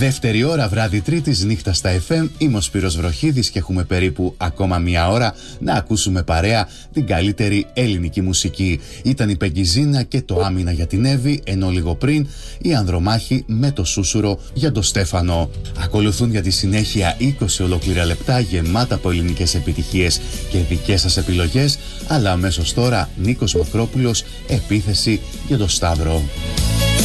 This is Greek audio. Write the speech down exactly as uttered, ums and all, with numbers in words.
Δεύτερη ώρα βράδυ Τρίτης νύχτα στα εφ εμ. Είμαι ο Σπύρος Βροχίδης και έχουμε περίπου ακόμα μία ώρα να ακούσουμε παρέα την καλύτερη ελληνική μουσική. Ήταν η Πεγκιζίνα και το Άμυνα για την Εύη, ενώ λίγο πριν η Ανδρομάχη με το Σούσουρο για τον Στέφανο. Ακολουθούν για τη συνέχεια είκοσι ολόκληρα λεπτά γεμάτα από ελληνικές επιτυχίες και δικές σας επιλογές, αλλά αμέσως τώρα Νίκος Μακρόπουλος, Επίθεση για τον Σταύρο.